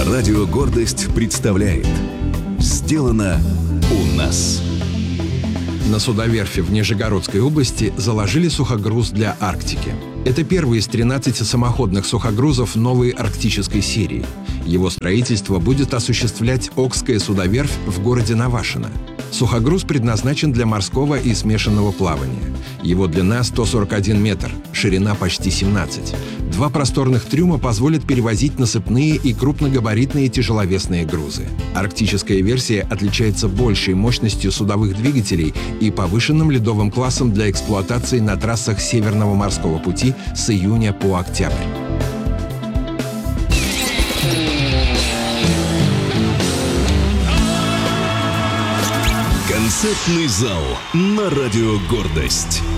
Радио «Гордость» представляет «Сделано у нас». На судоверфи в Нижегородской области заложили сухогруз для Арктики. Это первый из 13 самоходных сухогрузов новой арктической серии. Его строительство будет осуществлять Окская судоверфь в городе Навашино. Сухогруз предназначен для морского и смешанного плавания. Его длина 141 метр, ширина почти 17. Два просторных трюма позволят перевозить насыпные и крупногабаритные тяжеловесные грузы. Арктическая версия отличается большей мощностью судовых двигателей и повышенным ледовым классом для эксплуатации на трассах Северного морского пути с июня по октябрь. Концертный зал на радио «Гордость».